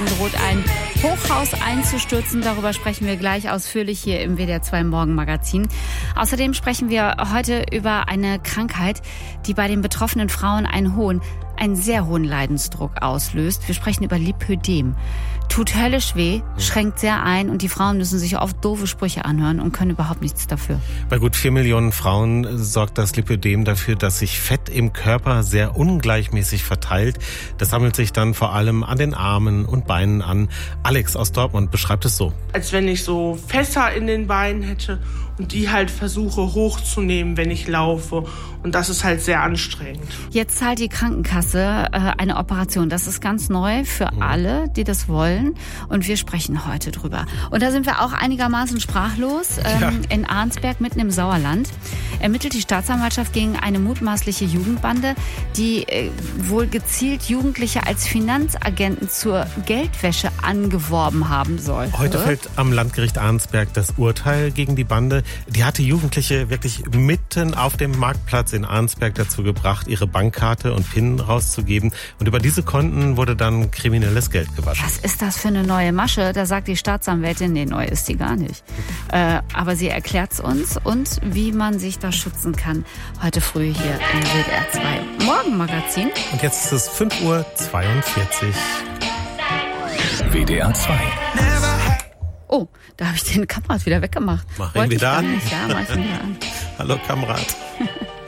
droht ein Hochhaus einzustürzen. Darüber sprechen wir gleich ausführlich hier im WDR 2 Morgenmagazin. Außerdem sprechen wir heute über eine Krankheit, die bei den betroffenen Frauen einen sehr hohen Leidensdruck auslöst. Wir sprechen über Lipödem. Tut höllisch weh, schränkt sehr ein und die Frauen müssen sich oft doofe Sprüche anhören und können überhaupt nichts dafür. Bei gut 4 Millionen Frauen sorgt das Lipödem dafür, dass sich Fett im Körper sehr ungleichmäßig verteilt. Das sammelt sich dann vor allem an den Armen und Beinen an. Alex aus Dortmund beschreibt es so. Als wenn ich so Fässer in den Beinen hätte und die halt versuche hochzunehmen, wenn ich laufe. Und das ist halt sehr anstrengend. Jetzt zahlt die Krankenkasse eine Operation. Das ist ganz neu für alle, die das wollen. Und wir sprechen heute drüber. Und da sind wir auch einigermaßen sprachlos. In Arnsberg, mitten im Sauerland, ermittelt die Staatsanwaltschaft gegen eine mutmaßliche Jugendbande, die wohl gezielt Jugendliche als Finanzagenten zur Geldwäsche angeworben haben soll. Heute fällt am Landgericht Arnsberg das Urteil gegen die Bande. Die hatte Jugendliche wirklich mitten auf dem Marktplatz in Arnsberg dazu gebracht, ihre Bankkarte und PIN rauszugeben. Und über diese Konten wurde dann kriminelles Geld gewaschen. Was ist das für eine neue Masche? Da sagt die Staatsanwältin, nee, neu ist die gar nicht. Aber sie erklärt es uns und wie man sich da schützen kann. Heute früh hier im WDR 2 Morgenmagazin. Und jetzt ist es 5:42 Uhr. WDR 2. Oh, da habe ich den Kamerad wieder weggemacht. Mach ihn wieder an. Ja, mach ich ihn wieder an. Hallo Kamerad.